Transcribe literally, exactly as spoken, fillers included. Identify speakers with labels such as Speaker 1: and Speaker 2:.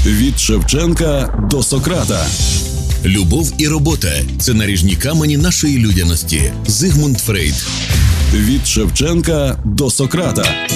Speaker 1: Від Шевченка до Сократа.
Speaker 2: Любов і робота – це наріжні камені нашої людяності. Зигмунд Фрейд.
Speaker 1: Від Шевченка до Сократа.